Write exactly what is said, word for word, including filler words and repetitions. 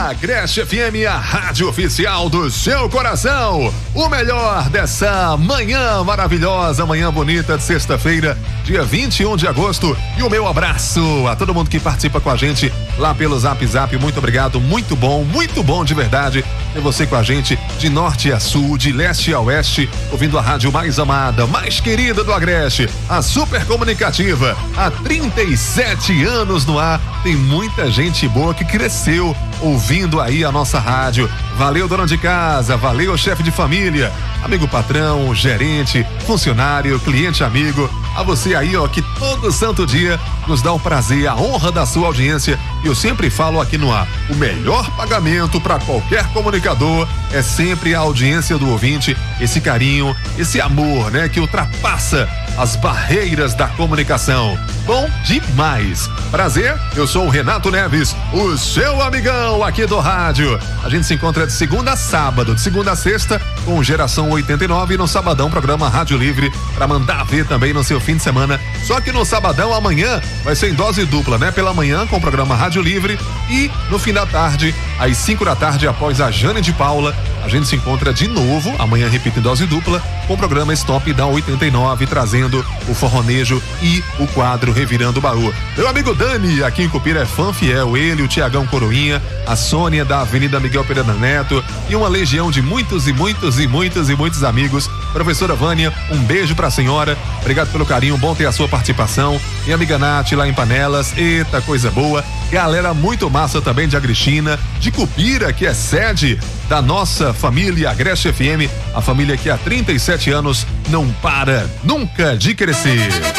Agreste F M, a rádio oficial do seu coração. O melhor dessa manhã maravilhosa, manhã bonita de sexta-feira, dia vinte e um de agosto. E o meu abraço a todo mundo que participa com a gente lá pelo Zap Zap. Muito obrigado, muito bom, muito bom de verdade ter você com a gente de norte a sul, de leste a oeste, ouvindo a rádio mais amada, mais querida do Agreste, a super comunicativa. Há trinta e sete anos no ar, tem muita gente boa que cresceu ouvindo aí a nossa rádio. Valeu, dona de casa, valeu, chefe de família, amigo patrão, gerente, funcionário, cliente amigo, a você aí, ó, que todo santo dia nos dá o prazer, a honra da sua audiência. E eu sempre falo aqui no ar, o melhor pagamento para qualquer comunicador é sempre a audiência do ouvinte, esse carinho, esse amor, né, que ultrapassa as barreiras da comunicação. Bom demais. Prazer, eu sou o Renato Neves, o seu amigão aqui do rádio. A gente se encontra de segunda a sábado, de segunda a sexta, com Geração oitenta e nove, e no sabadão, programa Rádio Livre, para mandar ver também no seu fim de semana. Só que no sabadão, amanhã, vai ser em dose dupla, né? Pela manhã, com o programa Rádio Livre, e no fim da tarde, às cinco da tarde, após a Jane de Paula, a gente se encontra de novo, amanhã, repito, em dose dupla, com o programa Stop da oitenta e nove, trazendo o forronejo e o quadro Revirando o Baú. Meu amigo Dani, aqui em Cupira, é fã fiel, ele, o Tiagão Coroinha, a Sônia da Avenida Miguel Pereira Neto e uma legião de muitos e muitos e muitos e muitos amigos. Professora Vânia, um beijo pra senhora, obrigado pelo carinho, bom ter a sua participação. E a amiga Nath lá em Panelas, eita coisa boa. Galera muito massa também de Agristina, de Cupira, que é sede da nossa família Agreste F M, a família que há trinta e sete anos não para nunca de crescer.